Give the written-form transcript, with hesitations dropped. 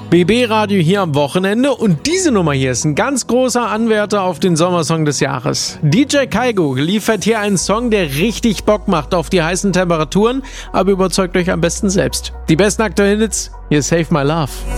BB Radio hier am Wochenende und diese Nummer hier ist ein ganz großer Anwärter auf den Sommersong des Jahres. DJ Kaigo liefert hier einen Song, der richtig Bock macht auf die heißen Temperaturen, aber überzeugt euch am besten selbst. Die besten aktuellen Hits, hier Save My Love.